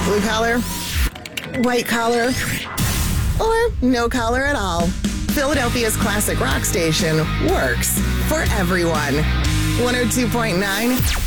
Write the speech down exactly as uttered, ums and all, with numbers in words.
Blue collar, white collar, or no collar at all. Philadelphia's classic rock station works for everyone. one oh two point nine